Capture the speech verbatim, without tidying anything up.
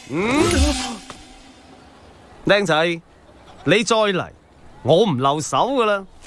嗯，靚仔，你再嚟，我唔留手噶啦。